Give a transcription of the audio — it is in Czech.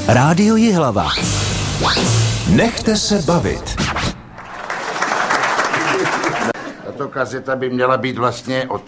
Rádio Jihlava. Nechte se bavit. Tato kazeta by měla být vlastně od